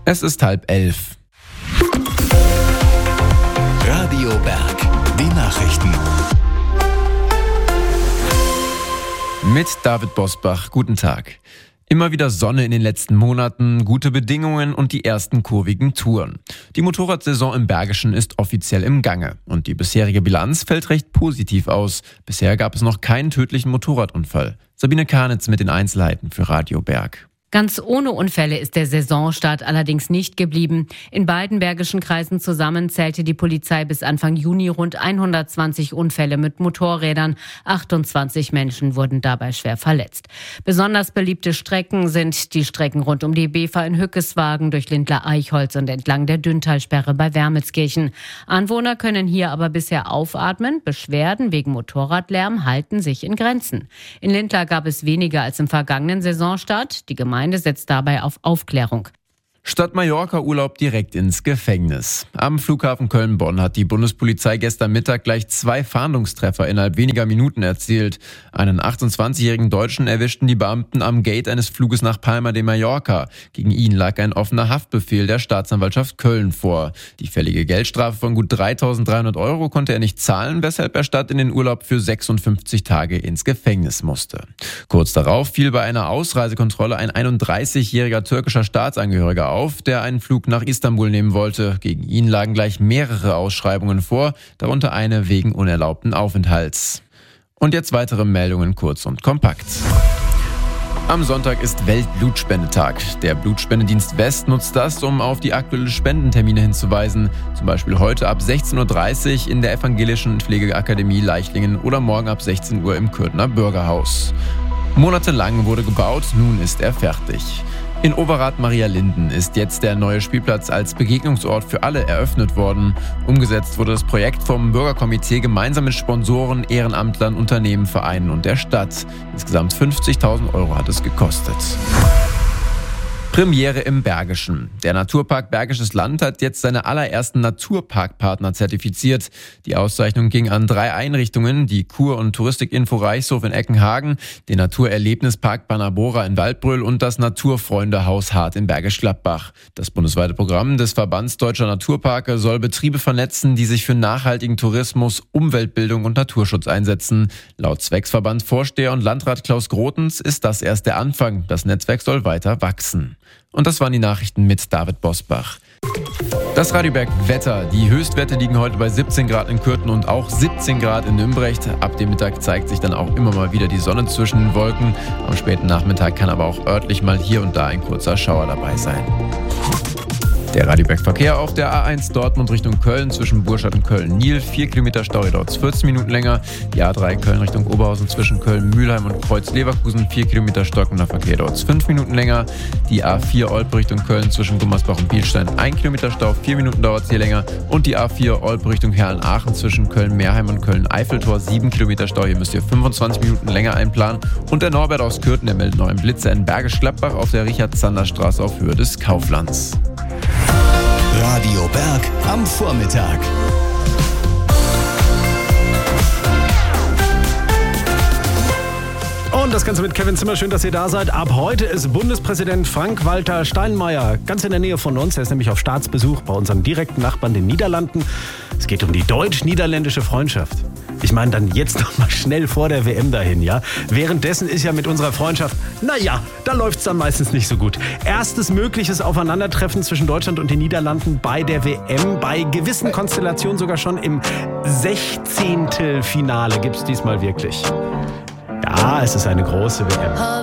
Es ist 10:30. Radio Berg, die Nachrichten. Mit David Bosbach, guten Tag. Immer wieder Sonne in den letzten Monaten, gute Bedingungen und die ersten kurvigen Touren. Die Motorradsaison im Bergischen ist offiziell im Gange und die bisherige Bilanz fällt recht positiv aus. Bisher gab es noch keinen tödlichen Motorradunfall. Sabine Karnitz mit den Einzelheiten für Radio Berg. Ganz ohne Unfälle ist der Saisonstart allerdings nicht geblieben. In beiden bergischen Kreisen zusammen zählte die Polizei bis Anfang Juni rund 120 Unfälle mit Motorrädern. 28 Menschen wurden dabei schwer verletzt. Besonders beliebte Strecken sind die Strecken rund um die Bever in Hückeswagen, durch Lindlar-Eichholz und entlang der Dünntalsperre bei Wermelskirchen. Anwohner können hier aber bisher aufatmen. Beschwerden wegen Motorradlärm halten sich in Grenzen. In Lindlar gab es weniger als im vergangenen Saisonstart. Die Gemeinde setzt dabei auf Aufklärung. Statt Mallorca-Urlaub direkt ins Gefängnis. Am Flughafen Köln-Bonn hat die Bundespolizei gestern Mittag gleich 2 Fahndungstreffer innerhalb weniger Minuten erzielt. Einen 28-jährigen Deutschen erwischten die Beamten am Gate eines Fluges nach Palma de Mallorca. Gegen ihn lag ein offener Haftbefehl der Staatsanwaltschaft Köln vor. Die fällige Geldstrafe von gut 3.300 Euro konnte er nicht zahlen, weshalb er statt in den Urlaub für 56 Tage ins Gefängnis musste. Kurz darauf fiel bei einer Ausreisekontrolle ein 31-jähriger türkischer Staatsangehöriger auf, der einen Flug nach Istanbul nehmen wollte. Gegen ihn lagen gleich mehrere Ausschreibungen vor, darunter eine wegen unerlaubten Aufenthalts. Und jetzt weitere Meldungen kurz und kompakt. Am Sonntag ist Weltblutspendetag. Der Blutspendedienst West nutzt das, um auf die aktuellen Spendentermine hinzuweisen. Zum Beispiel heute ab 16.30 Uhr in der Evangelischen Pflegeakademie Leichlingen oder morgen ab 16 Uhr im Kürtner Bürgerhaus. Monatelang wurde gebaut, nun ist er fertig. In Overath-Marialinden ist jetzt der neue Spielplatz als Begegnungsort für alle eröffnet worden. Umgesetzt wurde das Projekt vom Bürgerkomitee gemeinsam mit Sponsoren, Ehrenamtlern, Unternehmen, Vereinen und der Stadt. Insgesamt 50.000 Euro hat es gekostet. Premiere im Bergischen. Der Naturpark Bergisches Land hat jetzt seine allerersten Naturparkpartner zertifiziert. Die Auszeichnung ging an 3 Einrichtungen, die Kur- und Touristikinfo Reichshof in Eckenhagen, den Naturerlebnispark Banabora in Waldbröl und das Naturfreundehaus Hart in Bergisch Gladbach. Das bundesweite Programm des Verbands Deutscher Naturparke soll Betriebe vernetzen, die sich für nachhaltigen Tourismus, Umweltbildung und Naturschutz einsetzen. Laut Zwecksverband-Vorsteher und Landrat Klaus Grotens ist das erst der Anfang. Das Netzwerk soll weiter wachsen. Und das waren die Nachrichten mit David Bosbach. Das Radio Berg Wetter. Die Höchstwerte liegen heute bei 17 Grad in Kürten und auch 17 Grad in Nümbrecht. Ab dem Mittag zeigt sich dann auch immer mal wieder die Sonne zwischen den Wolken. Am späten Nachmittag kann aber auch örtlich mal hier und da ein kurzer Schauer dabei sein. Der Radio Berg Verkehr auf der A1 Dortmund Richtung Köln zwischen Burstadt und Köln-Nil. 4 Kilometer Stau, hier dauert es 14 Minuten länger. Die A3 Köln Richtung Oberhausen zwischen Köln-Mühlheim und Kreuz-Leverkusen. 4 Kilometer stockender Verkehr, dauert es 5 Minuten länger. Die A4 Olpe Richtung Köln zwischen Gummersbach und Bielstein. 1 Kilometer Stau, 4 Minuten dauert es hier länger. Und die A4 Olpe Richtung Herrn-Aachen zwischen Köln-Meerheim und Köln-Eiffeltor. 7 Kilometer Stau, hier müsst ihr 25 Minuten länger einplanen. Und der Norbert aus Kürten, der meldet noch einen Blitzer in Bergisch Gladbach auf der Richard-Zander-Straße auf Höhe des Kauflands. Radio Berg am Vormittag. Und das Ganze mit Kevin Zimmer. Schön, dass ihr da seid. Ab heute ist Bundespräsident Frank-Walter Steinmeier ganz in der Nähe von uns. Er ist nämlich auf Staatsbesuch bei unseren direkten Nachbarn, den Niederlanden. Es geht um die deutsch-niederländische Freundschaft. Ich meine, dann jetzt noch mal schnell vor der WM dahin, ja? Währenddessen ist ja mit unserer Freundschaft, naja, da läuft's dann meistens nicht so gut. Erstes mögliches Aufeinandertreffen zwischen Deutschland und den Niederlanden bei der WM. Bei gewissen Konstellationen sogar schon im 16. Finale gibt's diesmal wirklich. Ja, es ist eine große WM.